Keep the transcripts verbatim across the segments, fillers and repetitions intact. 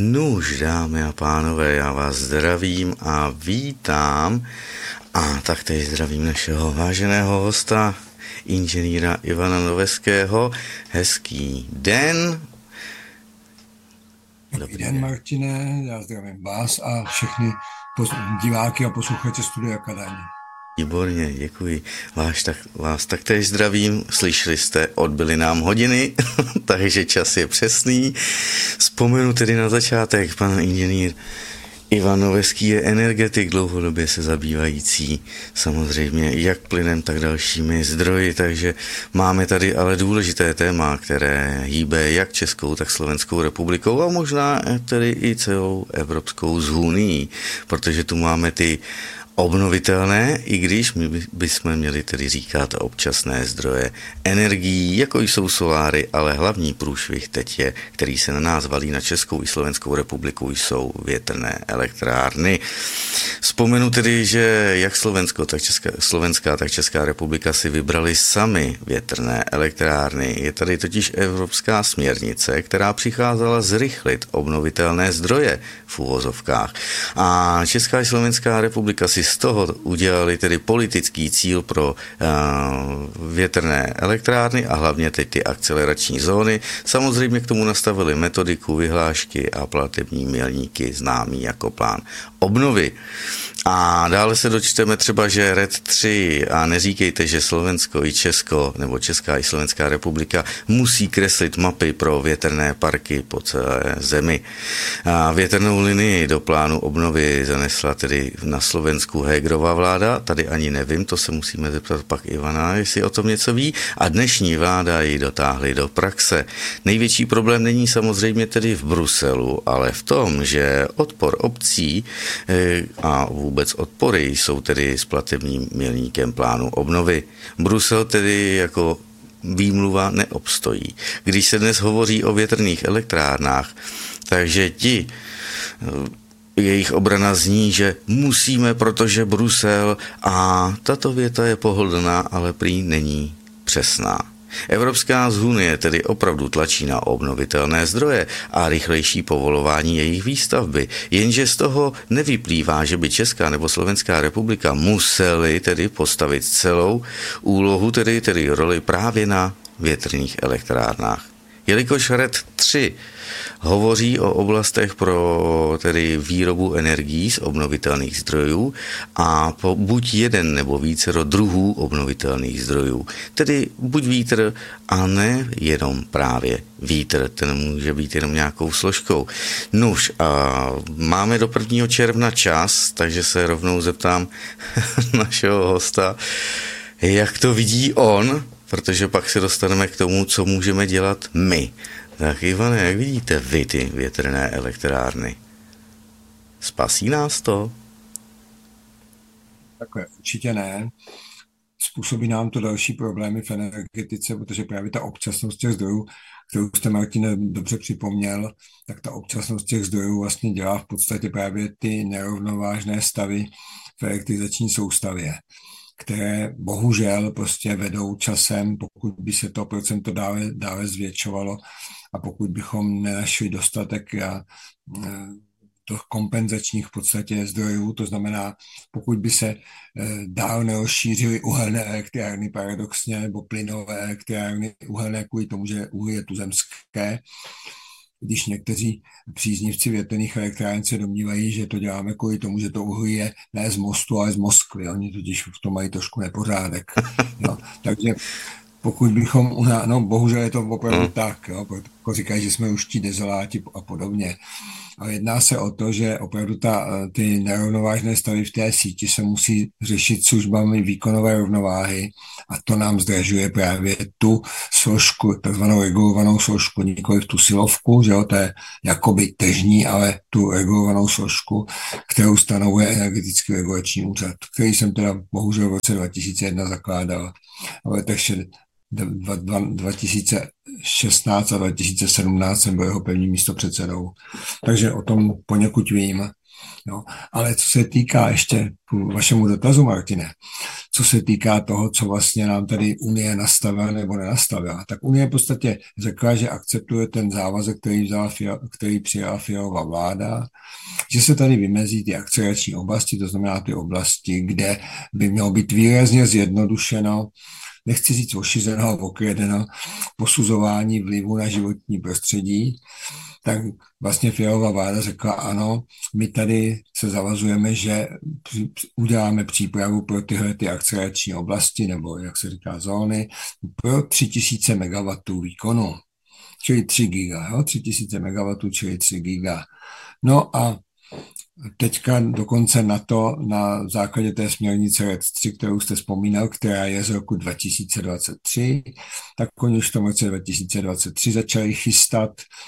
Nuž, dámy a pánové, já vás zdravím a vítám a taktéž zdravím našeho váženého hosta, inženýra Ivana Noveského. Hezký den. Dobrý den, Martine, já zdravím vás a všechny diváky a posluchače Studia Akademie. Výborně, děkuji. Vás, tak, vás taktéž zdravím. Slyšeli jste, odbyly nám hodiny, takže čas je přesný. Vzpomenu tedy na začátek, pan inženýr Ivan Noveský je energetik, dlouhodobě se zabývající samozřejmě jak plynem, tak dalšími zdroji, takže máme tady ale důležité téma, které hýbe jak Českou, tak Slovenskou republikou a možná tedy i celou Evropskou unii, protože tu máme ty obnovitelné, i když my bychom měli tedy říkat občasné zdroje energií, jako jsou soláry, ale hlavní průšvih teď je, který se na nás valí na Českou i Slovenskou republiku, jsou větrné elektrárny. Vzpomenu tedy, že jak Slovensko, tak Česká, Slovenská, tak Česká republika si vybrali sami větrné elektrárny. Je tady totiž evropská směrnice, která přicházela zrychlit obnovitelné zdroje v uvozovkách. A Česká i Slovenská republika si z toho udělali tedy politický cíl pro uh, větrné elektrárny a hlavně teď ty akcelerační zóny. Samozřejmě k tomu nastavili metodiku, vyhlášky a platební milníky známý jako plán obnovy. A dále se dočteme třeba, že R E D tři, a neříkejte, že Slovensko i Česko, nebo Česká i Slovenská republika musí kreslit mapy pro větrné parky po celé zemi. A větrnou linii do plánu obnovy zanesla tedy na Slovensku Hegerova vláda, tady ani nevím, to se musíme zeptat pak Ivana, jestli o tom něco ví, a dnešní vláda ji dotáhly do praxe. Největší problém není samozřejmě tedy v Bruselu, ale v tom, že odpor obcí a vůbec odpory jsou tedy s platebním milníkem plánu obnovy. Brusel tedy jako výmluva neobstojí. Když se dnes hovoří o větrných elektrárnách, takže ti jejich obrana zní, že musíme, protože Brusel, a tato věta je pohodlná, ale prý není přesná. Evropská unie tedy opravdu tlačí na obnovitelné zdroje a rychlejší povolování jejich výstavby, jenže z toho nevyplývá, že by Česká nebo Slovenská republika museli tedy postavit celou úlohu, tedy, tedy roli právě na větrných elektrárnách. Jelikož R E D tři hovoří o oblastech pro tedy výrobu energií z obnovitelných zdrojů a po buď jeden nebo vícero druhů obnovitelných zdrojů. Tedy buď vítr a ne jenom právě vítr, ten může být jenom nějakou složkou. Nuž, a máme do prvního června čas, takže se rovnou zeptám našeho hosta, jak to vidí on, protože pak se dostaneme k tomu, co můžeme dělat my. Tak Ivane, jak vidíte vy ty větrné elektrárny? Spasí nás to? Takhle, určitě ne. Způsobí nám to další problémy v energetice, protože právě ta občasnost těch zdrojů, kterou jste, Martine, dobře připomněl, tak ta občasnost těch zdrojů vlastně dělá v podstatě právě ty nerovnovážné stavy v elektrizační soustavě, které bohužel prostě vedou časem, pokud by se to procento dále, dále zvětšovalo a pokud bychom nenašli dostatek a, do kompenzačních v podstatě zdrojů, to znamená, pokud by se dál nerozšířily uhelné elektrárny paradoxně, nebo plynové elektrárny uhelné kvůli tomu, že uhlí je tuzemské, když někteří příznivci větrných elektráren se domnívají, že to děláme kvůli tomu, že to uhlí je ne z Mostu, ale z Moskvy. Oni totiž v tom mají trošku nepořádek. No, takže pokud bychom, no bohužel je to opravdu hmm. tak, jo, jako říkají, že jsme už ti dezoláti a podobně. Ale jedná se o to, že opravdu ta, ty nerovnovážné stavy v té síti se musí řešit službami výkonové rovnováhy a to nám zdražuje právě tu složku, takzvanou regulovanou složku, nikoliv tu silovku, že jo, to je jakoby tržní, ale tu regulovanou složku, kterou stanovuje Energetický regulační úřad, který jsem teda bohužel v roce dva tisíce jedna zakládal, ale takže dva tisíce šestnáct a dva tisíce sedmnáct jsem byl jeho prvním místopředsedou. Takže o tom poněkud vím. No, ale co se týká ještě k vašemu dotazu, Martine, co se týká toho, co vlastně nám tady Unie nastavila nebo nenastavila, tak Unie v podstatě řekla, že akceptuje ten závazek, který, vzala, který přijala Fialová vláda, že se tady vymezí ty akcelerační oblasti, to znamená ty oblasti, kde by mělo být výrazně zjednodušeno, nechci říct ošizeno a okradeno, posuzování vlivu na životní prostředí, tak vlastně Fialová vláda řekla ano, my tady se zavazujeme, že uděláme přípravu pro tyhle ty akcelerační oblasti, nebo jak se říká zóny, pro tři tisíce megawattů výkonu, čili tři giga, jo? tři tisíce megawattů, čili tři giga. No a teďka dokonce na to, na základě té směrnice R E D tři, kterou jste vzpomínal, která je z roku dva tisíce dvacet tři, tak oni už v tom roce dva tisíce dvacet tři začali chystat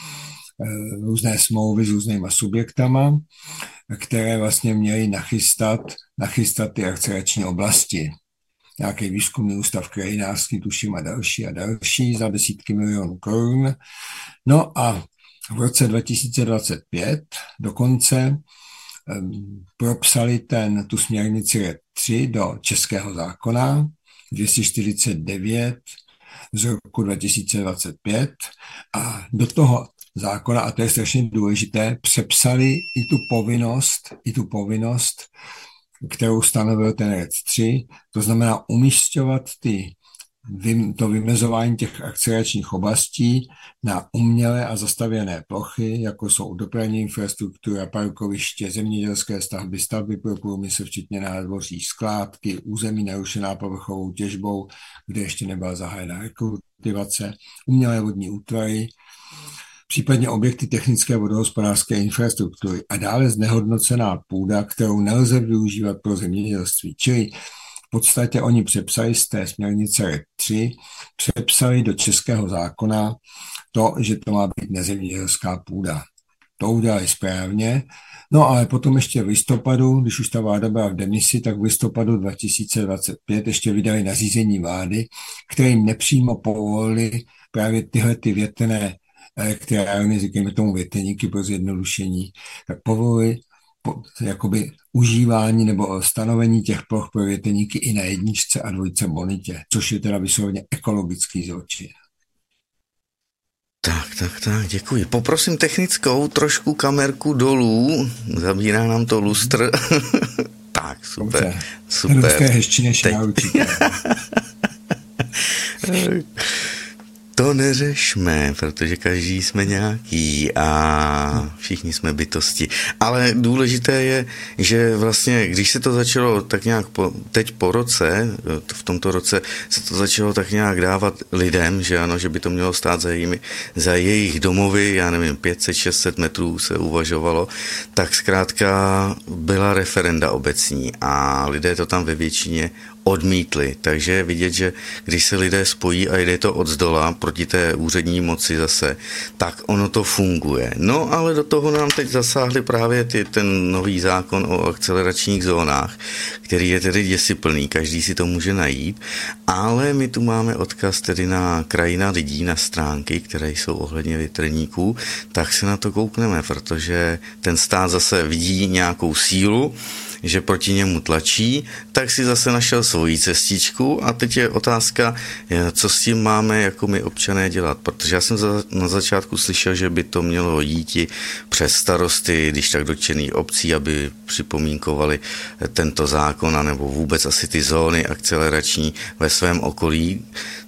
různé smlouvy s různýma subjektama, které vlastně měly nachystat, nachystat ty akcelerační oblasti. Nějaký výzkumný ústav krajinářský, tuším, a další a další za desítky milionů korun. No a v roce dva tisíce dvacet pět dokonce um, propsali ten, tu směrnici R E D tři do českého zákona dvě stě čtyřicet devět z roku dva tisíce dvacet pět a do toho zákona, a to je strašně důležité, přepsali i tu povinnost, i tu povinnost, kterou stanovil ten R E D tři, to znamená umisťovat ty, to vymezování těch akceleračních oblastí na umělé a zastavěné plochy, jako jsou dopravní infrastruktura, parkoviště, zemědělské stavby, stavby pro průmysl, včetně nádvoří, skládky, území narušená povrchovou těžbou, kde ještě nebyla zahájena rekultivace, umělé vodní útvary, případně objekty technické vodohospodářské infrastruktury a dále znehodnocená půda, kterou nelze využívat pro zemědělství. Čili v podstatě oni přepsali z té směrnice R E D tři, přepsali do českého zákona to, že to má být nezemědělská půda. To udělali správně. No ale potom ještě v listopadu, když už ta vláda byla v demisi, tak v listopadu dva tisíce dvacet pět ještě vydali nařízení vlády, které jim nepřímo povolili právě tyhle ty větrné elektrárny, říkáme tomu větrníky pro zjednodušení, tak povolili po, jakoby užívání nebo stanovení těch ploch pro větrníky i na jedničce a dvojce bonitě, což je teda vysloveně ekologický zločin. Tak, tak, tak, děkuji. Poprosím technickou trošku kamerku dolů, zabírá nám to lustr. Tak, super, Dobře. super. Ruské hezčí než já určitě. To neřešme, protože každý jsme nějaký a všichni jsme bytosti. Ale důležité je, že vlastně, když se to začalo tak nějak po, teď po roce, v tomto roce se to začalo tak nějak dávat lidem, že ano, že by to mělo stát za, jimi, za jejich domovy, já nevím, pět set šest set metrů se uvažovalo, tak zkrátka byla referenda obecní a lidé to tam ve většině odmítli. Takže je vidět, že když se lidé spojí a jde to od zdola proti té úřední moci zase, tak ono to funguje. No ale do toho nám teď zasáhli právě ty, ten nový zákon o akceleračních zónách, který je tedy děsiplný, každý si to může najít, ale my tu máme odkaz tedy na Krajina lidí, na stránky, které jsou ohledně větrníků, tak se na to koukneme, protože ten stát zase vidí nějakou sílu, že proti němu tlačí, tak si zase našel svoji cestičku a teď je otázka, co s tím máme jako my občané dělat, protože já jsem za, na začátku slyšel, že by to mělo jít i přes starosty, když tak dotčených obcí, aby připomínkovali tento zákon, nebo vůbec asi ty zóny akcelerační ve svém okolí,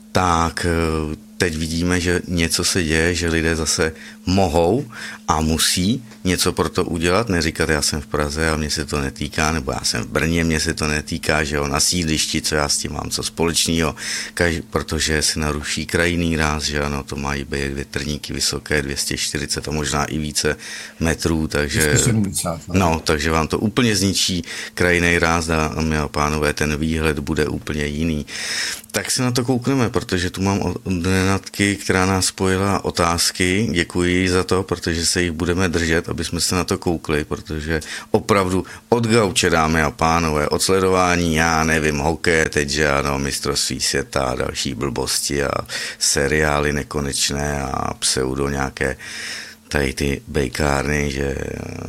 tak teď vidíme, že něco se děje, že lidé zase mohou a musí něco pro to udělat, neříkat, já jsem v Praze a mě se to netýká, nebo já jsem v Brně, mě se to netýká, že jo, na sídlišti, co já s tím mám, co společného, protože se naruší krajinný ráz, že ano, to mají být větrníky vysoké dvě stě čtyřicet a možná i více metrů, takže dvě stě sedmdesát, no. no, takže vám to úplně zničí krajinný ráz, dámy a pánové, ten výhled bude úplně jiný. Tak se na to koukneme, protože tu mám od Nenadky, která nás spojila otázky. Děkuji za to, protože se jich budeme držet, aby jsme se na to koukli, protože opravdu od gauče, dámy a pánové, od sledování, já nevím, hokej, teď, že ano, mistrovství světa a další blbosti a seriály nekonečné a pseudo nějaké tady ty bejkárny, že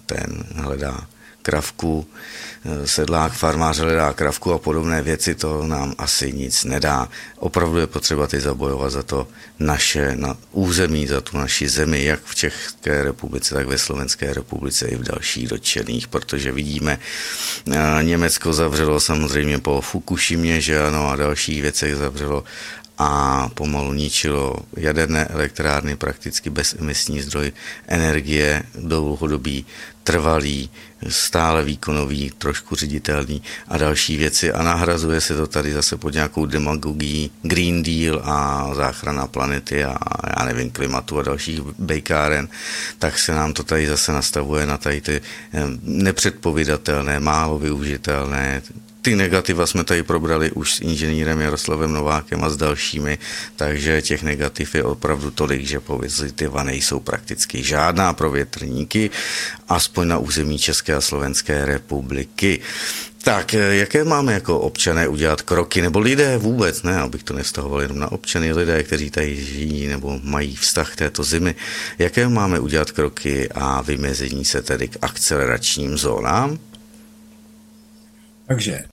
ten hledá kravku, sedlák, farmář hledá kravku a podobné věci, to nám asi nic nedá. Opravdu je potřeba ty zabojovat za to naše na území, za tu naši zemi, jak v České republice, tak ve Slovenské republice i v dalších dotčených, protože vidíme, Německo zavřelo samozřejmě po Fukushimě, že ano, a dalších věcech zavřelo a pomalu ničilo jaderné elektrárny, prakticky bezemisní zdroj energie, dlouhodobý, trvalý, stále výkonový, trošku ředitelný a další věci a nahrazuje se to tady zase pod nějakou demagogií Green Deal a záchrana planety a já nevím, klimatu a dalších bejkáren, tak se nám to tady zase nastavuje na tady ty nepředpovídatelné, málo využitelné. Ty negativa jsme tady probrali už s inženýrem Jaroslavem Novákem a s dalšími, takže těch negativ je opravdu tolik, že pozitiva nejsou prakticky žádná pro větrníky, aspoň na území České a Slovenské republiky. Tak, jaké máme jako občané udělat kroky, nebo lidé vůbec, ne, abych to nevztahoval jenom na občany, lidé, kteří tady žijí nebo mají vztah k této zemi, jaké máme udělat kroky a vymezení se tedy k akceleračním zónám? Takže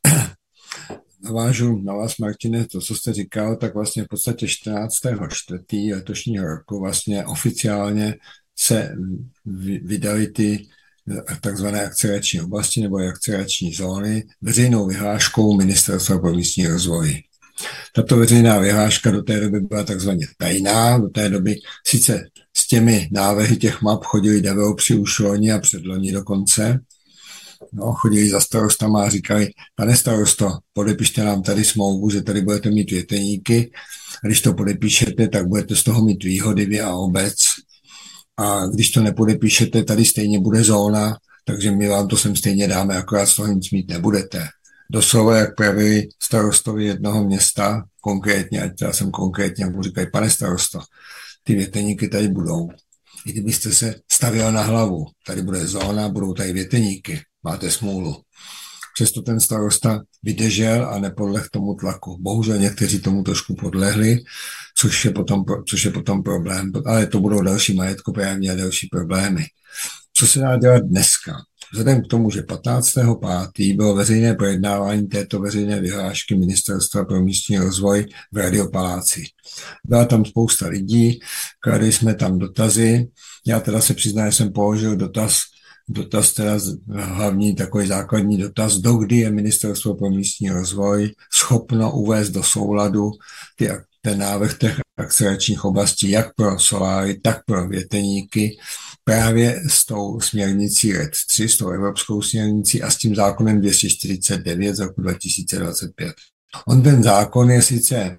navážu na vás, Martine, to, co jste říkal, tak vlastně v podstatě čtrnáctého čtvrtého letošního roku vlastně oficiálně se vydali ty takzvané akcelerační oblasti nebo akcelerační zóny veřejnou vyhláškou Ministerstva pro místní rozvoj. Tato veřejná vyhláška do té doby byla takzvaně tajná, do té doby sice s těmi návrhy těch map chodili developeři už loni a předloni dokonce. No, chodili za starostama a říkali, pane starosto, podepište nám tady smlouvu, že tady budete mít větrníky, a když to podepíšete, tak budete z toho mít výhody vy a obec. A když to nepodepíšete, tady stejně bude zóna, takže my vám to sem stejně dáme, akorát z toho nic mít nebudete. Doslova, jak pravili starostovi jednoho města, konkrétně, ať já jsem konkrétně, jak mu říkají, pane starosto, ty větrníky tady budou. I kdybyste se stavil na hlavu, tady bude zóna, budou tady větrníky, máte smůlu. Přesto ten starosta vydržel a nepodlehl tomu tlaku. Bohužel někteří tomu trošku podlehli, což je potom, což je potom problém, ale to budou další majetkoprávní a další problémy. Co se dá dělat dneska? Vzhledem k tomu, že patnáctého pátého bylo veřejné projednávání této veřejné vyhlášky Ministerstva pro místní rozvoj v Radiopaláci. Byla tam spousta lidí, kladli jsme tam dotazy. Já teda se přiznám, že jsem položil dotaz, dotaz teda hlavní takový základní dotaz, dokdy je Ministerstvo pro místní rozvoj schopno uvést do souladu ty, ten návrh těch akceleračních oblastí, jak pro soláry, tak pro větrníky, právě s tou směrnicí R E D tři, s tou evropskou směrnicí a s tím zákonem dvě stě čtyřicet devět z roku dva tisíce dvacet pět. On ten zákon je sice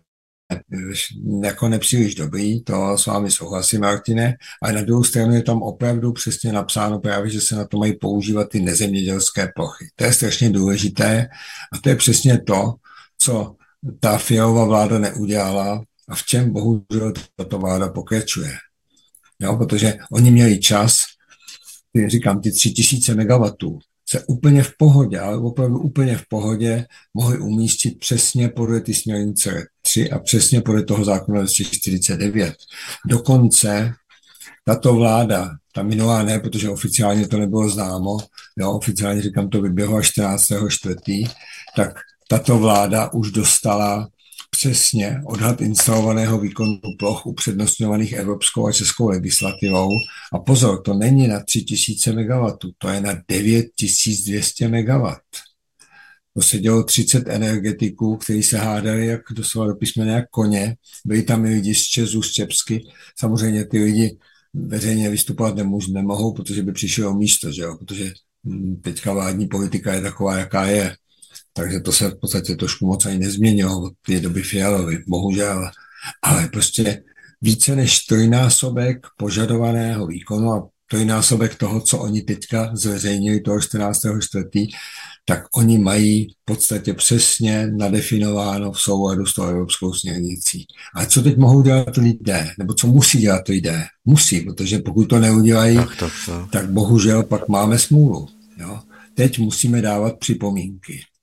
jako nepříliš dobrý, to s vámi souhlasím, Martine, ale na druhou stranu je tam opravdu přesně napsáno právě, že se na to mají používat ty nezemědělské plochy. To je strašně důležité a to je přesně to, co ta Fialova vláda neudělala a v čem bohužel tato vláda pokračuje. Jo, protože oni měli čas, ty, říkám, ty tři tisíce megawattů se úplně v pohodě, ale opravdu úplně v pohodě mohli umístit přesně podle ty směrnice R E D tři a přesně podle toho zákona dvě stě čtyřicet devět. Dokonce tato vláda, ta minulá ne, protože oficiálně to nebylo známo, jo, oficiálně říkám, to vyběhlo až čtrnáctého čtvrtého tak tato vláda už dostala přesně odhad instalovaného výkonu ploch upřednostňovaných evropskou a českou legislativou. A pozor, to není na tři tisíce megawattů, to je na devět tisíc dvě stě megawattů. To se dělo třicet energetiků, kteří se hádali jak doslova do písmene jak koně. Byli tam i lidi z Česu, z Čepsky. Samozřejmě ty lidi veřejně vystupovat nemůžu, nemohou, protože by přišli o místo, že jo? Protože teďka vládní politika je taková, jaká je. Takže to se v podstatě trošku moc ani nezměnilo od té doby Fialovy, bohužel. Ale prostě více než trojnásobek požadovaného výkonu a trojnásobek toho, co oni teďka zveřejnili toho čtrnáctého čtvrtého tak oni mají v podstatě přesně nadefinováno v souladu s tou evropskou směrnicí. Ale co teď mohou dělat lidé? Nebo co musí dělat lidé? Musí, protože pokud to neudělají, tak, tak, tak. tak bohužel pak máme smůlu. Jo? Teď musíme dávat připomínky.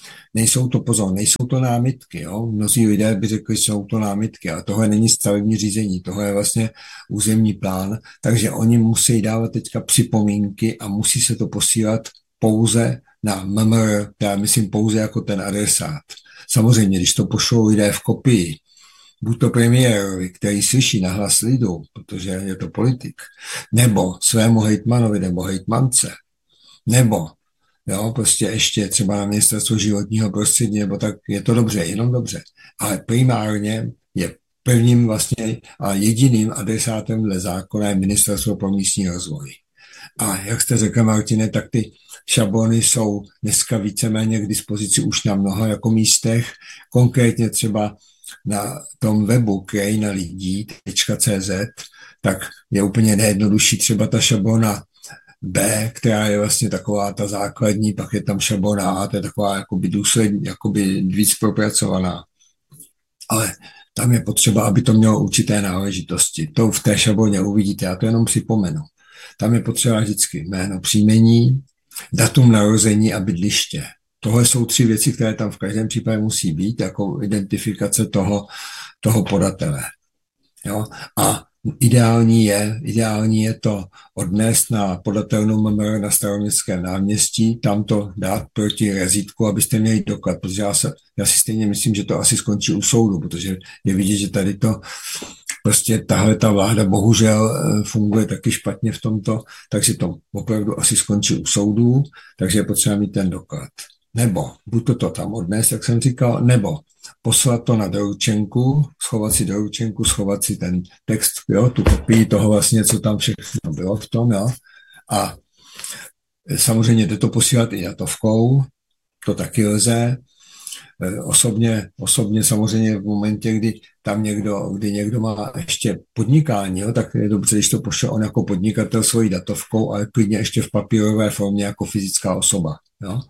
Nejsou to, pozor, nejsou to námitky, jo? Mnozí lidé by řekli, že jsou to námitky, ale tohle není stavební řízení, tohle je vlastně územní plán, takže oni musí dávat teďka připomínky a musí se to posílat pouze na M M R, já myslím pouze jako ten adresát. Samozřejmě, když to pošlou lidé v kopii, buď to premiérovi, který slyší na hlas lidu, protože je to politik, nebo svému hejtmanovi nebo hejtmance, nebo jo, prostě ještě třeba na ministerstvo životního prostředí, nebo tak je to dobře, jenom dobře. Ale primárně je prvním vlastně a jediným adresátem dle zákona je ministerstvo pro místní rozvoj. A jak jste řekl, Martine, tak ty šablony jsou dneska víceméně k dispozici už na mnoha jako místech, konkrétně třeba na tom webu krajina lidí tečka cé zet, tak je úplně nejjednodušší třeba ta šablona B, která je vlastně taková ta základní, pak je tam šablona A, to je taková jakoby důslední, jakoby víc propracovaná. Ale tam je potřeba, aby to mělo určité náležitosti. To v té šabloně uvidíte, já to jenom připomenu. Tam je potřeba vždycky jméno, příjmení, datum narození a bydliště. Tohle jsou tři věci, které tam v každém případě musí být, jako identifikace toho, toho podatele. Jo? A ideální je, ideální je to odnést na podatelnou M M R na Staroměstském náměstí, tam to dát proti rezítku, abyste měli doklad, protože já, se, já si stejně myslím, že to asi skončí u soudu, protože je vidět, že tady to prostě tahle ta vláda bohužel funguje taky špatně v tomto, takže to opravdu asi skončí u soudů, takže je potřeba mít ten doklad. Nebo buď to, to tam odnést, jak jsem říkal, nebo poslat to na doručenku, schovat si doručenku, schovat si ten text, jo, tu kopii toho vlastně, co tam všechno bylo v tom, jo. A samozřejmě jde to posílat i datovkou, to taky lze. Osobně, osobně samozřejmě v momentě, kdy tam někdo, kdy někdo má ještě podnikání, jo, tak je dobře, když to pošle on jako podnikatel svojí datovkou, ale klidně ještě v papírové formě jako fyzická osoba, jo.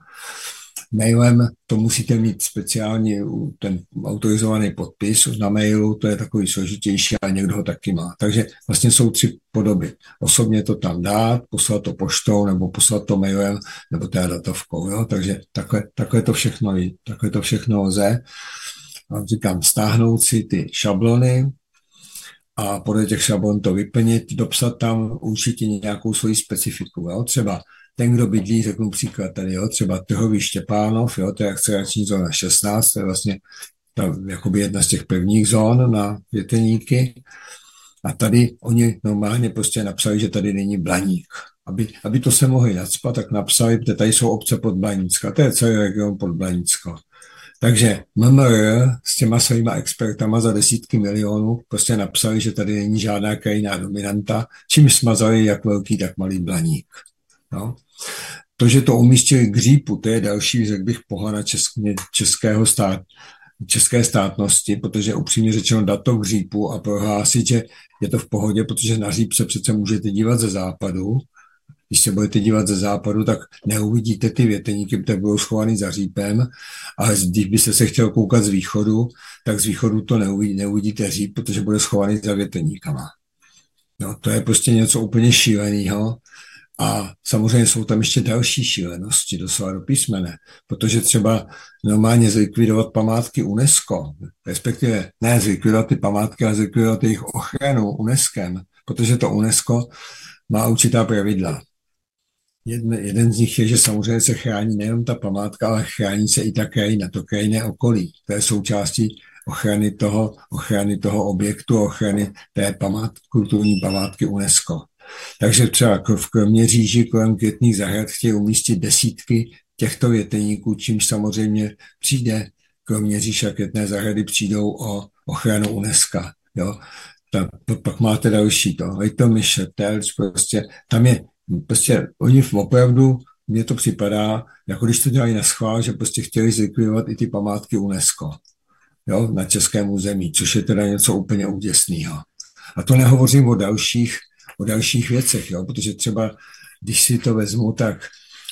Mailem to musíte mít speciální ten autorizovaný podpis na mailu, to je takový složitější, ale někdo ho taky má. Takže vlastně jsou tři podoby. Osobně to tam dát, poslat to poštou, nebo poslat to mailem, nebo té datovkou. Jo? Takže takhle, takhle, to všechno, takhle to všechno lze. A říkám, stáhnout si ty šablony a podle těch šablon to vyplnit, dopsat tam určitě nějakou svoji specifiku. Jo? Třeba ten, kdo bydlí, řeknu příklad tady, jo, třeba Trhový Štěpánov, jo, to je akcelerační zóna šestnáct, to je vlastně ta, jakoby jedna z těch prvních zón na věteníky. A tady oni normálně prostě napsali, že tady není Blaník. Aby, aby to se mohli nacpat, tak napsali, že tady jsou obce pod Blanícka, to je celý region pod Blanícko. Takže M M R s těma svýma expertama za desítky milionů prostě napsali, že tady není žádná krajinná dominanta, čím smazali jak velký, tak malý Blaník. No. To, že to umístili k Řípu, to je další, řekl bych, pohana české, českého stát, české státnosti, protože upřímně řečeno dát to k Řípu a prohlásit, že je to v pohodě, protože na Říp se přece můžete dívat ze západu. Když se budete dívat ze západu, tak neuvidíte ty věteníky, které budou schovaný za Řípem, ale když byste se chtěl koukat z východu, tak z východu to neuvidí, neuvidíte Říp, protože bude schovaný za věteníkama. No, to je prostě něco úplně šíleného. A samozřejmě jsou tam ještě další šílenosti, doslova do písmene, protože třeba normálně zlikvidovat památky UNESCO, respektive ne zlikvidovat ty památky, ale zlikvidovat jejich ochranu UNESCem, protože to UNESCO má určitá pravidla. Jeden, jeden z nich je, že samozřejmě se chrání nejen ta památka, ale chrání se i ta krajina, to krajinné okolí. To je součástí ochrany toho, ochrany toho objektu, ochrany té památky, kulturní památky UNESCO. Takže třeba v Kroměříži kolem Květných zahrad chtějí umístit desítky těchto věteníků, čímž samozřejmě přijde Kroměříž a Květné zahrady přijdou o ochranu UNESCO. Jo? Tam, pak máte další to, Litomyš, Terč, prostě tam je, prostě oni opravdu, mně to připadá, jako když to dělají na schvál, že prostě chtěli zlikvidovat i ty památky UNESCO, jo? Na českém území, což je teda něco úplně úděsného. A to nehovořím o dalších o dalších věcech, jo? Protože třeba, když si to vezmu, tak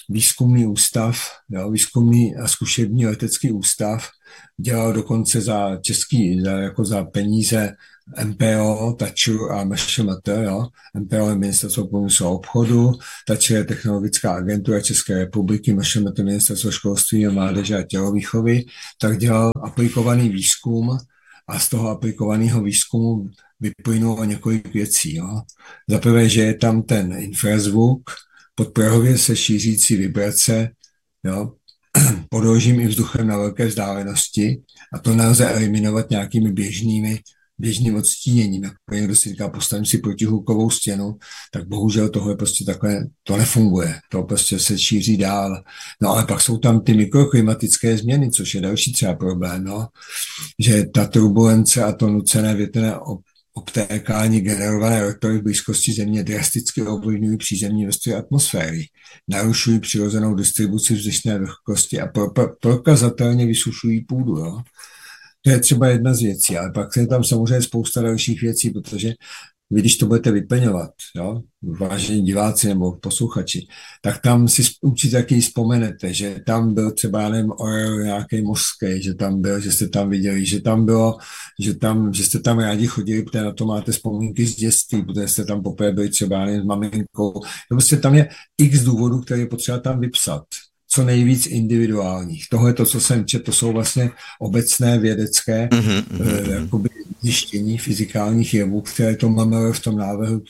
výzkumný ústav, jo, výzkumný a zkušební letecký ústav, dělal dokonce za český, za, jako za peníze M P O, TAČR a M Š M T, jo. M P O je Ministerstvo průmyslu a obchodu, TAČR je Technologická agentura České republiky, M Š M T Ministerstvo školství a mládeže a tělovýchovy, tak dělal aplikovaný výzkum a z toho aplikovaného výzkumu vyplynulo několik věcí. Jo. Za prvé, že je tam ten infrazvuk, podprahově se šířící vibrace, jo, podložím i vzduchem na velké vzdálenosti a to nelze eliminovat nějakými běžnými, běžným odstíněním. Jako někdo si říká, postavím si protihlukovou stěnu, tak bohužel tohle prostě takhle, to nefunguje. To prostě se šíří dál. No ale pak jsou tam ty mikroklimatické změny, což je další třeba problém, no. Že ta turbulence a to nucené větrné obtékání generované rotory v blízkosti Země drasticky ovlivňují přízemní vrstvy atmosféry, narušují přirozenou distribuci vzdušné vlhkosti a pro, pro, prokazatelně vysušují půdu. Jo. To je třeba jedna z věcí, ale pak je tam samozřejmě spousta dalších věcí, protože vy, když to budete vyplňovat, jo, vážení diváci nebo posluchači, tak tam si určitě taky vzpomenete, že tam byl třeba, já nevím, orel nějaký mořský, že tam byl, že jste tam viděli, že tam bylo, že, tam, že jste tam rádi chodili, protože na to máte vzpomínky z dětství, protože jste tam poprvé byli třeba, já nevím, s maminkou. Prostě tam je x důvodů, které je potřeba tam vypsat. Co nejvíc individuálních. Tohle, to, co jsem četl, to jsou vlastně obecné vědecké mm-hmm, mm-hmm. jakoby zjištění fyzikálních jevů, které to máme v tom návrhu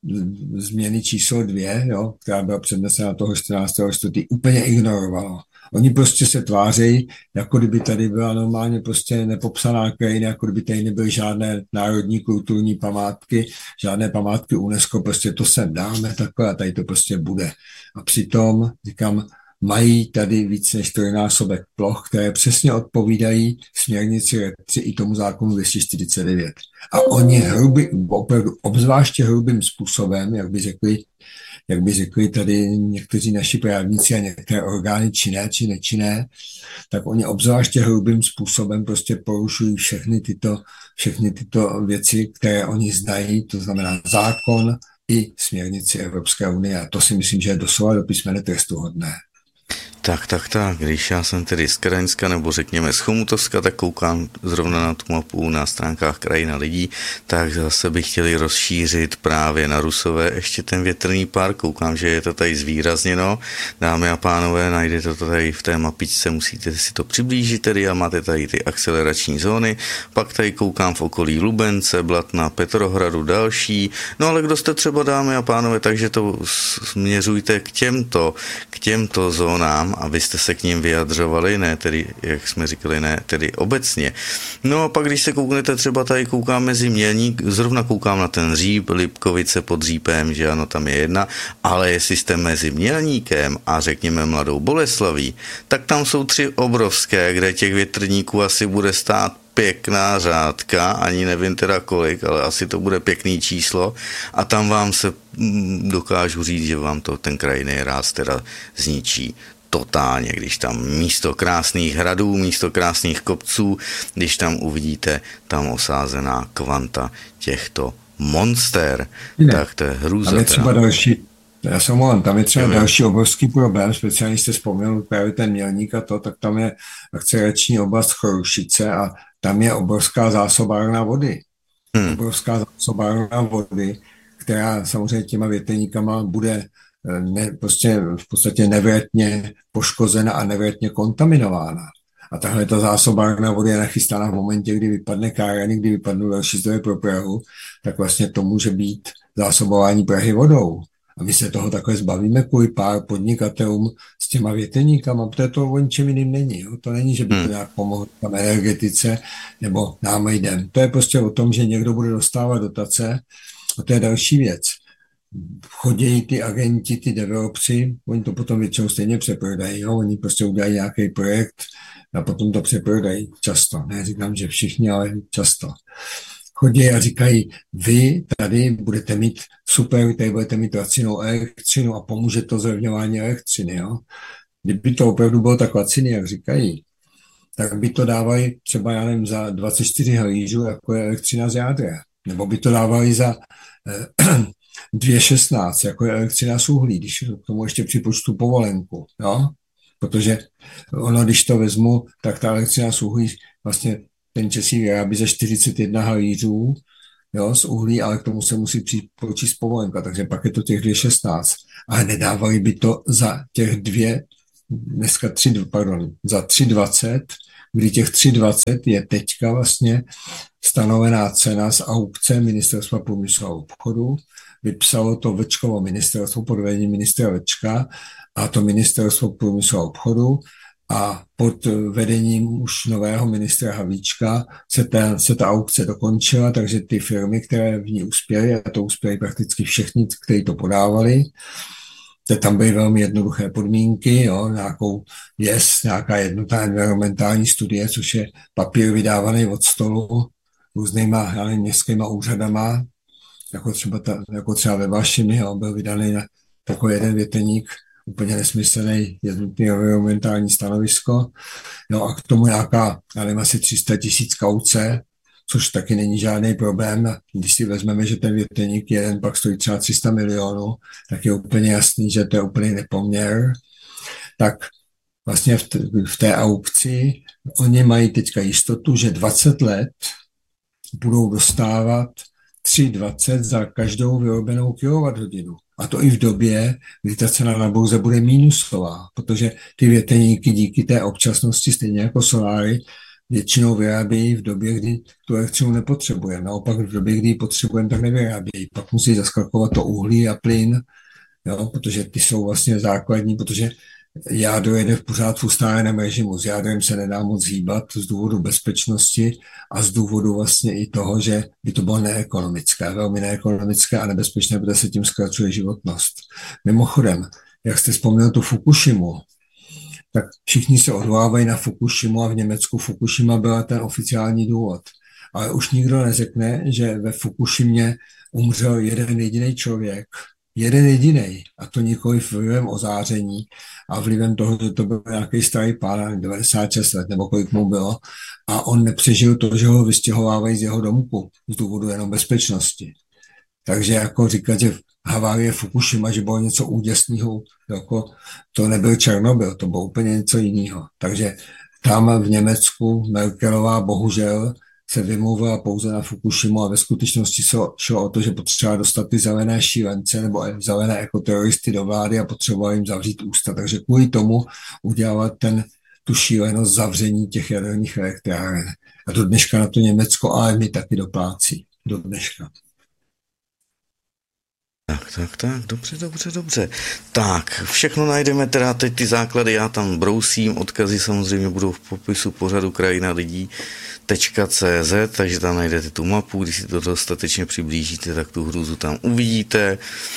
změny číslo dvě, jo, která byla přednesena toho čtrnáctého čtvrtého úplně ignorovalo. Oni prostě se tváří, jako kdyby tady byla normálně prostě nepopsaná krajina, jako kdyby tady nebyly žádné národní kulturní památky, žádné památky UNESCO, prostě to sem dáme takhle a tady to prostě bude. A přitom, říkám, mají tady víc než trojnásobek ploch, které přesně odpovídají směrnici RED tři i tomu zákonu dvě stě čtyřicet devět. A oni hrubý, opravdu obzvláště hrubým způsobem, jak by řekli, jak by řekli tady někteří naši právníci a některé orgány činné či nečinné, tak oni obzvláště hrubým způsobem prostě porušují všechny tyto, všechny tyto věci, které oni znají, to znamená zákon i směrnici Evropské unie. A to si myslím, že je doslova do písmene trestuhodné. Tak, tak, tak, když já jsem tedy z Kraňska, nebo řekněme z Chomutovska, tak koukám zrovna na tu mapu na stránkách Krajina lidí, tak zase bych chtěli rozšířit právě na Rusové ještě ten větrný park, koukám, že je to tady zvýrazněno, dámy a pánové, najdete to tady v té mapičce, musíte si to přiblížit tedy a máte tady ty akcelerační zóny, pak tady koukám v okolí Lubence, Blatna, Petrohradu, další, no ale kdo jste třeba, dámy a pánové, takže to směřujte k těmto, k těmto zónám, abyste se k ním vyjadřovali, ne tedy, jak jsme říkali, ne tedy obecně. No a pak, když se kouknete, třeba tady koukám mezi Mělník, zrovna koukám na ten Říp, Lipkovice pod Řípem, že ano, tam je jedna, ale jestli jste mezi Mělníkem a řekněme Mladou Boleslaví, tak tam jsou tři obrovské, kde těch větrníků asi bude stát pěkná řádka, ani nevím teda kolik, ale asi to bude pěkný číslo a tam vám se dokážu říct, že vám to ten krajinný ráz teda zničí totálně, když tam místo krásných hradů, místo krásných kopců, když tam uvidíte tam osázená kvanta těchto monster, ne. Tak to je hrůza. Tam je třeba další, já se omlouvám, tam je třeba jo, další obrovský problém, speciálně jste vzpomněl právě ten Mělník a to, tak tam je akcelerační oblast Chorušice a tam je obrovská zásobárna vody. Hmm. Obrovská zásobárna vody, která samozřejmě těma větrníkama bude ne, prostě v podstatě nevratně poškozena a nevratně kontaminována. A tahle ta zásobárna vody je nachystána v momentě, kdy vypadne Kárany, kdy vypadnou další zdroje pro Prahu, tak vlastně to může být zásobování Prahy vodou. A my se toho takhle zbavíme kvůli pár podnikatelům s těma větrníkama, protože to o ničem jiným není. Jo? To není, že by to nějak pomohlo tam energetice nebo nám lidem. To je prostě o tom, že někdo bude dostávat dotace a to je další věc. Chodí ty agenti, ty developři, oni to potom většinou stejně přeprodají, jo? Oni prostě udělají nějaký projekt a potom to přeprodají často. Ne, říkám, že všichni, ale často. Chodí a říkají, vy tady budete mít super, vy tady budete mít lacinou elektřinu a pomůže to zlevňování elektřiny. Jo? Kdyby to opravdu bylo tak laciný, jak říkají, tak by to dávali třeba, já nevím, za dvacet čtyři halířů, jako je elektřina z jádra. Nebo by to dávali za, eh, dvě šestnáct, jako je elektřina z uhlí, když k tomu ještě připočtu povolenku, jo? Protože ono, když to vezmu, tak ta elektřina z uhlí, vlastně ten Česí vyrábí za čtyřicet jedna halířů, jo, z uhlí, ale k tomu se musí připočíst povolenka, takže pak je to těch dvě šestnáct. Ale nedávali by to za těch dvě, dneska tři, pardon, za tři dvacet, kdy těch tři dvacet je teďka vlastně stanovená cena z aukce Ministerstva průmyslu a obchodu. Vypsalo to Vlčkovo ministerstvo pod vedením ministra Vlčka a to Ministerstvo průmyslu a obchodu a pod vedením už nového ministra Havlíčka se ta, se ta aukce dokončila, takže ty firmy, které v ní uspěly, a to uspěly prakticky všechny, kteří to podávali, tam byly velmi jednoduché podmínky, jo, nějakou jest, nějaká jednotná environmentální studie, což je papír vydávaný od stolu různýma městskýma úřadama, jako třeba, ta, jako třeba ve Vašimi, jo, byl vydaný na takový jeden věteník, úplně nesmyslný jednotný environmentální stanovisko, no a k tomu nějaká, já nevím, asi tři sta tisíc kauce, což taky není žádný problém. Když si vezmeme, že ten věteník jeden pak stojí třeba tři sta milionů, tak je úplně jasný, že to je úplný nepoměr. Tak vlastně v, t- v té aukci oni mají teďka jistotu, že dvacet let budou dostávat tři dvacet za každou vyrobenou kilowatthodinu. A to i v době, kdy ta cena na burze bude mínusová, protože ty větrníky díky té občasnosti, stejně jako soláry, většinou vyrábějí v době, kdy tu elektřinu nepotřebujeme. Naopak v době, kdy ji potřebujeme, tak nevyrábějí. Pak musí zaskakovat to uhlí a plyn, jo, protože ty jsou vlastně základní, protože jádro jede v pořád v ustáleném režimu. S jádrem se nedá moc hýbat z důvodu bezpečnosti a z důvodu vlastně i toho, že by to bylo neekonomické, velmi neekonomické a nebezpečné, protože se tím zkracuje životnost. Mimochodem, jak jste vzpomněl tu Fukushimu, tak všichni se odvolávají na Fukushimu a v Německu Fukushima byla ten oficiální důvod. Ale už nikdo neřekne, že ve Fukushimě umřel jeden jediný člověk, jeden jediný, a to nikoliv vlivem ozáření a vlivem toho, že to byl nějaký starý pán, devadesát šest let, nebo kolik mu bylo, a on nepřežil to, že ho vystěhovávají z jeho domku z důvodu jenom bezpečnosti. Takže jako říkat, že havárie Fukushima, že bylo něco úděsného, jako to nebyl Černobyl, to bylo úplně něco jiného. Takže tam v Německu Merkelová bohužel se vymluvila pouze na Fukushimu a ve skutečnosti šlo o to, že potřeba dostat ty zelené šílence nebo zelené ekoteroristy do vlády a potřebovala jim zavřít ústa. Takže kvůli tomu udělat ten, tu šílenost zavření těch jaderných elektráren. A do dneška na to Německo, ale my taky doplácí. Do dneška. Tak, tak, tak, dobře, dobře, dobře. Tak, všechno najdeme teda, teď ty základy já tam brousím, odkazy samozřejmě budou v popisu pořadu krajina lidí tečka cé zet, takže tam najdete tu mapu, když si to dostatečně přiblížíte, tak tu hrůzu tam uvidíte.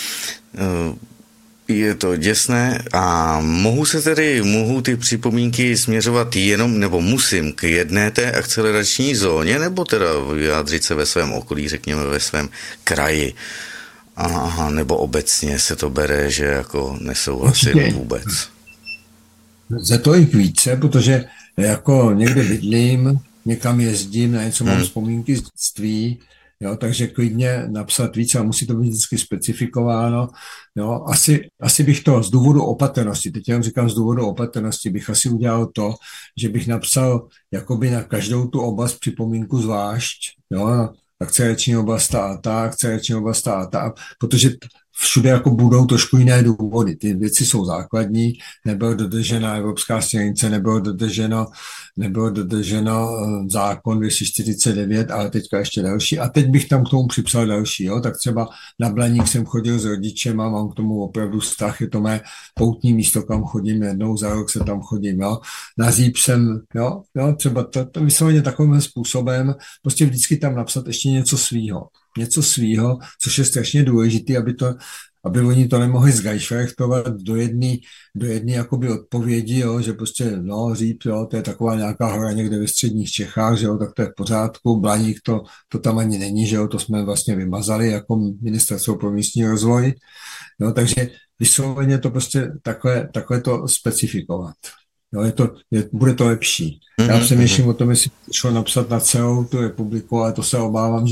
Je to děsné a mohu se tedy, mohu ty připomínky směřovat jenom, nebo musím k jedné té akcelerační zóně, nebo teda vyjádřit se ve svém okolí, řekněme ve svém kraji. Aha, nebo obecně se to bere, že jako nesouhlasím vůbec. Za to i více, protože jako někde bydlím, někam jezdím, na něco mám hmm. vzpomínky z dětství, jo, takže klidně napsat více a musí to být vždycky specifikováno. Jo. Asi, asi bych to z důvodu opatrnosti, teď jenom říkám z důvodu opatrnosti, bych asi udělal to, že bych napsal jakoby na každou tu oblast připomínku zvlášť, jo, akcelerační oblast ta a ta, akcelerační oblast ta a ta, protože všude jako budou trošku jiné důvody. Ty věci jsou základní, nebylo dodržena evropská směrnice, nebylo dodrženo, nebylo dodrženo zákon dvě stě čtyřicet devět, ale teďka ještě další. A teď bych tam k tomu připsal další. Jo? Tak třeba na Blaník jsem chodil s rodičem a mám k tomu opravdu vztah. Je to mé poutní místo, kam chodím jednou za rok, se tam chodím. Jo? Na Zíp jsem, jo, jo třeba to, to vysloveně takovým způsobem, prostě vždycky tam napsat ještě něco svýho. Něco svýho, což je strašně důležité, aby to, aby oni to nemohli zgajšrechtovat do jedné do jedné jakoby odpovědi, jo, že prostě, no, Říp, jo, to je taková nějaká hora někde ve středních Čechách, že jo, tak to je v pořádku, Blaník to, to tam ani není, že jo, to jsme vlastně vymazali jako Ministerstvo pro místní rozvoj, jo, takže vysloveně to prostě takhle, takhle to specifikovat. Jo, je to, je, bude to lepší. Já přemýšlím o tom, jestli šlo napsat na celou tu republiku, ale to se obávám, že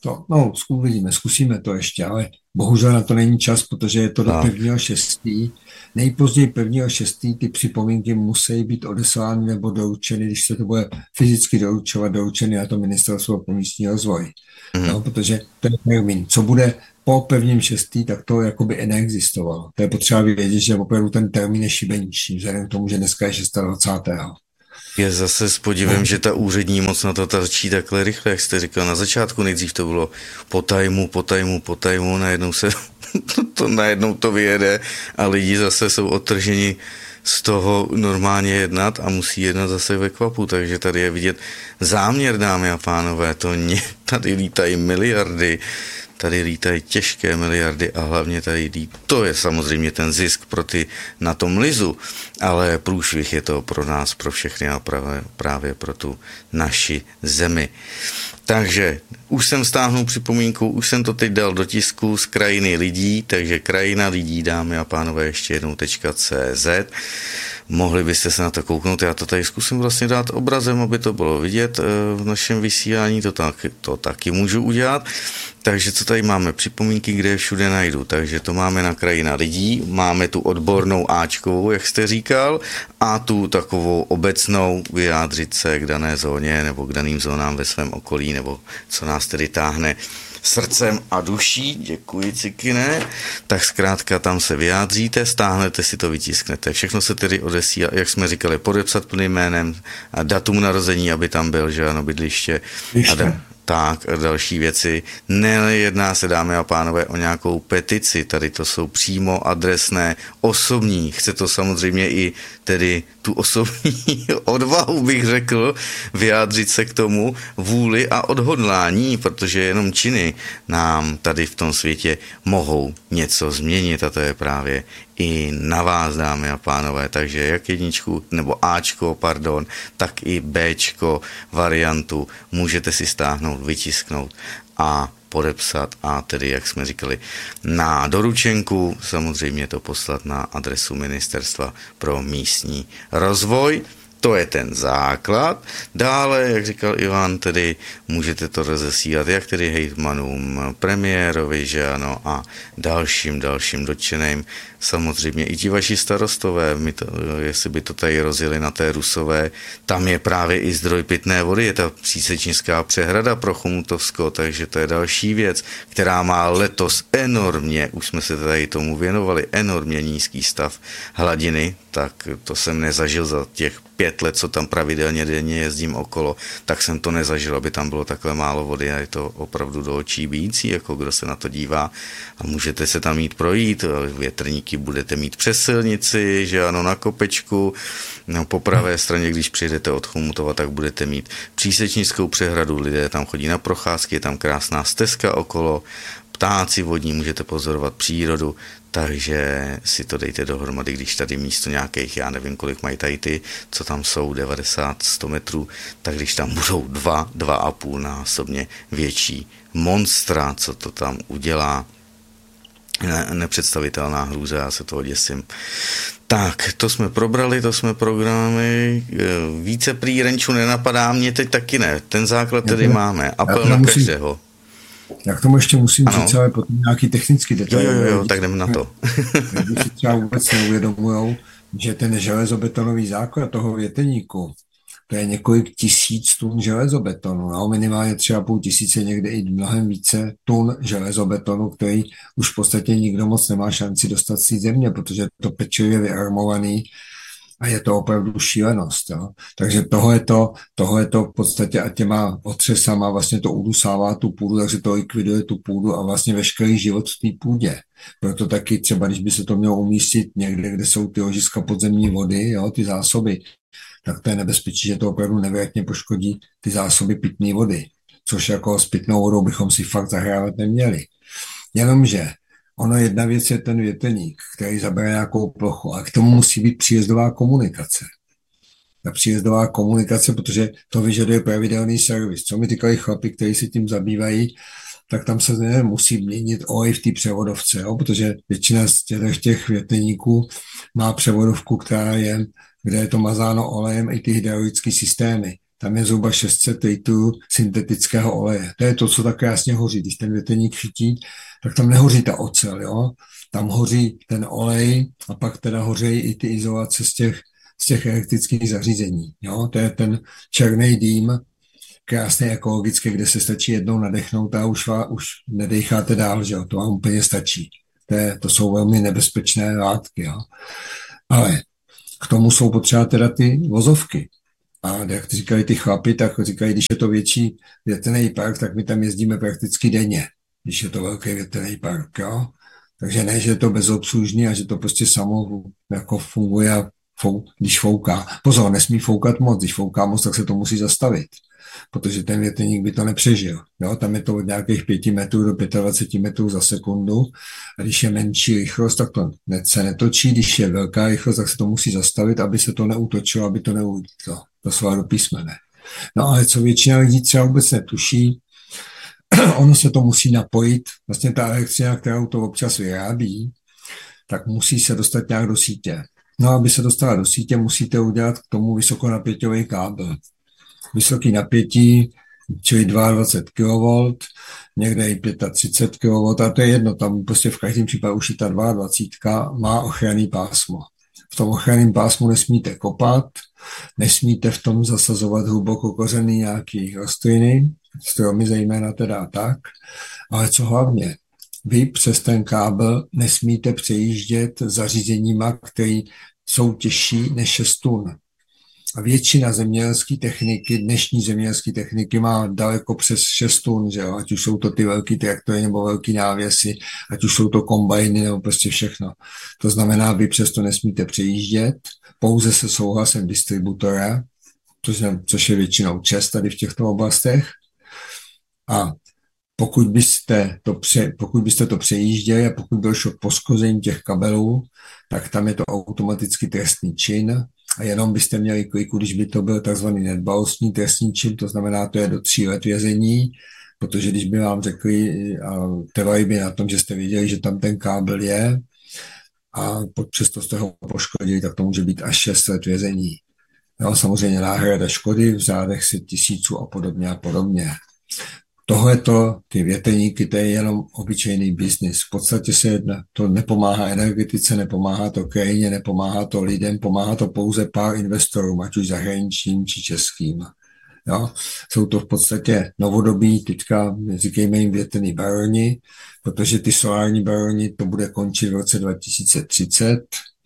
To, no, uvidíme, zkusíme to ještě, ale bohužel na to není čas, protože je to do No. prvního šestý. Nejpozději prvního šestý ty připomínky musí být odeslány nebo doručeny, když se to bude fyzicky doručovat, doručeny na to Ministerstvo pro místní rozvoj. Mm. No, protože to je termín. Co bude po prvním šestý, tak to jakoby neexistovalo. To je potřeba vědět, že opravdu ten termín je šibeniční, vzhledem k tomu, že dneska je dvacátého šestého Je zase s podivem, no. že ta úřední moc na to tlačí takhle rychle, jak jste říkal na začátku, nejdřív to bylo po tajmu, po tajmu, po tajmu, najednou se to, najednou to vyjede a lidi zase jsou odtrženi z toho normálně jednat a musí jednat zase ve kvapu, takže tady je vidět záměr, dámy a pánové, to ně, tady lítají miliardy, tady lítají těžké miliardy a hlavně tady lítá. To je samozřejmě ten zisk pro ty na tom lizu, ale průšvih je to pro nás, pro všechny a právě, právě pro tu naši zemi. Takže už jsem stáhnul připomínku, už jsem to teď dal do tisku z krajiny lidí, takže krajina lidí, dámy a pánové, ještě jednou .cz. Mohli byste se na to kouknout, já to tady zkusím vlastně dát obrazem, aby to bylo vidět v našem vysílání, to, tak, to taky můžu udělat. Takže co tady máme? Připomínky, kde je všude najdu. Takže to máme na krajina lidí, máme tu odbornou áčkovou, jak jste říkal, a tu takovou obecnou vyjádřit se k dané zóně nebo k daným zónám ve svém okolí, nebo co nás tedy táhne srdcem a duší, děkuji Cikine, tak zkrátka tam se vyjádříte, stáhnete si to, vytisknete. Všechno se tedy odesílá, jak jsme říkali, podepsat plným jménem a datum narození, aby tam byl, že ano, bydliště. A da- tak a další věci. Nejedná se, dámy a pánové, o nějakou petici, tady to jsou přímo adresné, osobní. Chce to samozřejmě i tedy tu osobní odvahu, bych řekl, vyjádřit se k tomu, vůli a odhodlání, protože jenom činy nám tady v tom světě mohou něco změnit a to je právě i na vás, dámy a pánové, takže jak jedničku, nebo Ačko, pardon, tak i Bčko variantu můžete si stáhnout, vytisknout a podepsat a tedy, jak jsme říkali, na doručenku samozřejmě to poslat na adresu Ministerstva pro místní rozvoj. To je ten základ. Dále, jak říkal Ivan, tedy můžete to rozesílat jak tedy hejtmanům, premiérovi, že ano, a dalším, dalším dotčeným. Samozřejmě i ti vaši starostové, my to, jestli by to tady rozjeli na té Rusové, tam je právě i zdroj pitné vody, je ta přísečnická přehrada pro Chomutovsko, takže to je další věc, která má letos enormně, už jsme se tady tomu věnovali, enormně nízký stav hladiny, tak to jsem nezažil za těch pět let, co tam pravidelně denně jezdím okolo, tak jsem to nezažil, aby tam bylo takhle málo vody a je to opravdu do očí bijící, jako kdo se na to dívá a můžete se tam jít projít, větrníky budete mít přes silnici, že ano, na kopečku, no, po pravé straně, když přijedete od Chomutova, tak budete mít přísečnickou přehradu, lidé tam chodí na procházky, je tam krásná stezka okolo, ptáci vodní, můžete pozorovat přírodu, takže si to dejte dohromady, když tady místo nějakých, já nevím, kolik mají tady ty, co tam jsou, devadesát, sto metrů, tak když tam budou dva, dva a půl násobně větší monstra, co to tam udělá, ne, nepředstavitelná hrůza, já se toho děsím. Tak, to jsme probrali, to jsme programy, více prý Renču nenapadá, mě teď taky ne, ten základ tedy máme, apel na každého. Já k tomu ještě musím ano. říct, ale potom nějaký technický detail. Jo, jo, jo, tak jdeme na to. Když si třeba vůbec neuvědomujou, že ten železobetonový základ toho větrníku, to je několik tisíc tun železobetonu, no, minimálně třeba půl tisíce, někde i mnohem více tun železobetonu, který už v podstatě nikdo moc nemá šanci dostat z té země, protože je to pečlivě vyarmovaný a je to opravdu šílenost. Jo. Takže tohle to, tohle to v podstatě a těma otřesama vlastně to udusává tu půdu, takže to likviduje tu půdu a vlastně veškerý život v té půdě. Proto taky třeba, když by se to mělo umístit někde, kde jsou ty ložiska podzemní vody, jo, ty zásoby, tak to je nebezpečí, že to opravdu nevěrně poškodí ty zásoby pitné vody, což jako s pitnou vodou bychom si fakt zahrávat neměli. Jenomže ono jedna věc je ten větrník, který zabere nějakou plochu a k tomu musí být příjezdová komunikace. Ta příjezdová komunikace, protože to vyžaduje pravidelný servis. Co mi týkají chlapi, kteří se tím zabývají, tak tam se ne, musí měnit olej v té převodovce, jo? Protože většina z těch, těch větrníků má převodovku, která je, kde je to mazáno olejem, i ty hydraulické systémy. tam je zhruba šest set litrů syntetického oleje. To je to, co tak krásně hoří. Když ten větrník chytí, tak tam nehoří ta ocel, jo? Tam hoří ten olej a pak teda hoří i ty izolace z těch, z těch elektrických zařízení. Jo? To je ten černý dým, krásný ekologický, kde se stačí jednou nadechnout a už, vás, už nedecháte dál, že jo? To vám úplně stačí. To, je, to jsou velmi nebezpečné látky. Jo? Ale k tomu jsou potřeba teda ty vozovky. A jak říkají ty chlapi, tak říkají, když je to větší větrný park, tak my tam jezdíme prakticky denně, když je to velký větrný park. Jo? Takže ne, že je to bezobslužný a že to prostě samo jako funguje, fou, když fouká. Pozor, nesmí foukat moc. Když fouká moc, tak se to musí zastavit, protože ten větrník by to nepřežil. Jo? Tam je to od nějakých pěti metrů do dvaceti pěti metrů za sekundu. A když je menší rychlost, tak to se netočí. Když je velká rychlost, tak se to musí zastavit, aby se to neútočilo, aby to neulítlo. To slova do písmene. No ale co většina lidí třeba vůbec netuší, ono se to musí napojit. Vlastně ta elektřina, kterou to občas vyrábí, tak musí se dostat nějak do sítě. No a aby se dostala do sítě, musíte udělat k tomu vysokonapěťový kábel. Vysoký napětí, čili dvacet dva kilovoltů, někde i třicet pět kilovoltů, a to je jedno, tam prostě v každém případě už i ta dvacet dva má ochranný pásmo. V tom ochranném pásmu nesmíte kopat, nesmíte v tom zasazovat hluboko kořený nějaký rostliny, stromy zejména teda tak, ale co hlavně, vy přes ten kábel nesmíte přejíždět zařízeníma, které jsou těžší než šest tun. A většina zemědělské techniky, dnešní zemědělské techniky má daleko přes šest tun, že jo? Ať už jsou to ty velký traktory nebo velký návěsy, ať už jsou to kombajny nebo prostě všechno. To znamená, vy přesto nesmíte přejíždět, pouze se souhlasem distributora, což je, což je většinou čest tady v těchto oblastech. A pokud byste to, pře, pokud byste to přejížděli a pokud došlo k poškození těch kabelů, tak tam je to automaticky trestný čin a jenom byste měli kliku, když by to byl takzvaný nedbalostní trestný čin, to znamená, to je do tří let vězení, protože když by vám řekli a trvali by na tom, že jste věděli, že tam ten kábel je a přesto jste ho poškodili, tak to může být až šest let vězení. No, samozřejmě náhrada škody v řádech set tisíců a podobně a podobně. Tohleto, ty větrníky, to je jenom obyčejný biznis. V podstatě se jedna, to nepomáhá energetice, nepomáhá to krajině, nepomáhá to lidem, pomáhá to pouze pár investorům, ať už zahraničním či českým. Jo? Jsou to v podstatě novodobí, teďka říkejme jim větrní baroni, protože ty solární baroni to bude končit v roce dva tisíce třicet,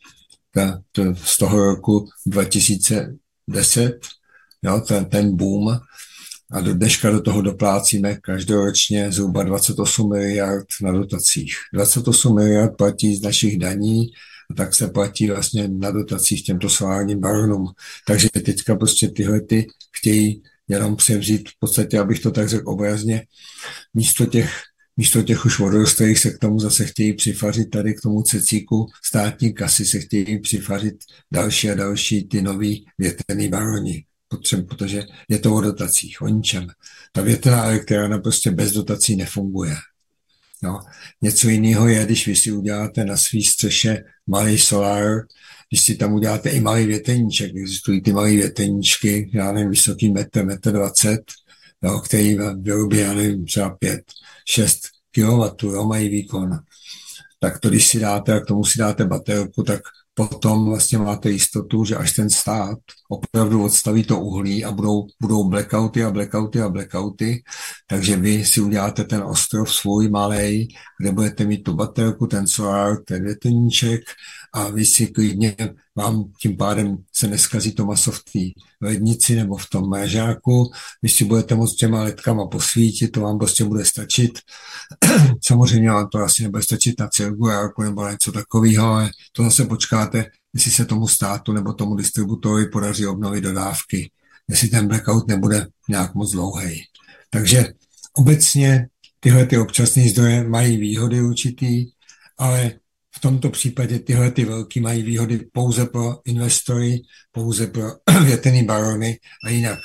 ta, to z toho roku dva tisíce deset, jo, ten, ten boom. A do dneška do toho doplácíme každoročně zhruba dvacet osm miliard na dotacích. dvacet osm miliard platí z našich daní, a tak se platí vlastně na dotacích těmto solárním baronům. Takže teďka prostě tyhle ty chtějí jenom převzít, v podstatě, abych to tak řekl obrazně, místo těch, místo těch už vodorostlých se k tomu zase chtějí přifařit tady k tomu cecíku státní kasy, se chtějí přifařit další a další ty nový větrný baroni. Protože je to o dotacích, o ničem. Ta větrná elektrárna prostě bez dotací nefunguje. No. Něco jiného je, když vy si uděláte na svý střeše malý solár, když si tam uděláte i malý větrníček, existují ty malý větrníčky, já nevím, vysoký metr, metr dvacet, jo, který vyrobí, já nevím, třeba pět, šest kilowattů, jo, mají výkon. Tak to, když si dáte, a k tomu si dáte baterku, tak potom vlastně máte jistotu, že až ten stát opravdu odstaví to uhlí a budou, budou blackouty a blackouty a blackouty, takže vy si uděláte ten ostrov svůj malej, kde budete mít tu baterku, ten solár, ten větrníček a vy si klidně, vám tím pádem se neskazí to maso v té lednici nebo v tom mražáku, vy si budete moct těma ledkama posvítit, to vám prostě bude stačit. Samozřejmě vám to asi nebude stačit na cirkulárku nebo něco takového, ale to zase počkáte, jestli se tomu státu nebo tomu distributorovi podaří obnovit dodávky, jestli ten blackout nebude nějak moc dlouhý. Takže obecně tyhle ty občasné zdroje mají výhody určitý, ale v tomto případě tyhle ty velký mají výhody pouze pro investory, pouze pro větrný barony a jinak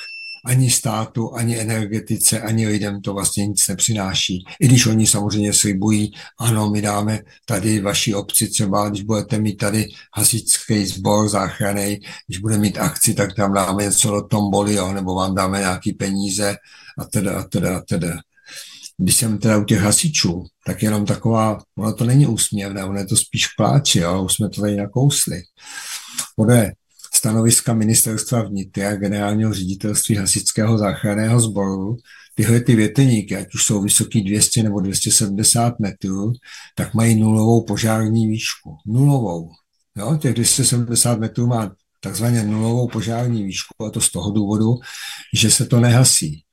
ani státu, ani energetice, ani lidem to vlastně nic nepřináší. I když oni samozřejmě slibují, ano, my dáme tady vaší obci třeba, když budete mít tady hasičský sbor záchranný, když bude mít akci, tak tam dáme něco do tomboly, jo, nebo vám dáme nějaký peníze a teda, a teda, a teda. Když jsem teda u těch hasičů, tak jenom taková, ono to není úsměvné, ono je to spíš k pláči, jo, už jsme to tady nakousli. Podle stanoviska ministerstva vnitra, generálního ředitelství hasičského záchranného sboru, tyhle ty větrníky, ať už jsou vysoký dvě stě nebo dvě stě sedmdesát metrů, tak mají nulovou požární výšku. Nulovou. Jo, těch dvě stě sedmdesát metrů má takzvaně nulovou požární výšku, a to z toho důvodu, že se to nehasí.